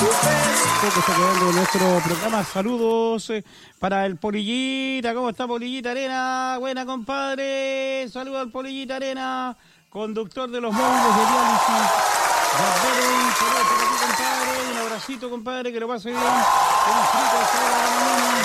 Poco está quedando nuestro programa. Saludos para el Polillita. ¿Cómo está Polillita Arena? Buena, compadre. Saludos al Polillita Arena, conductor de los móviles de diálisis. Saludos para ti, compadre. Un abracito, compadre, que lo pase bien. Que disfrute esta hora de la mañana.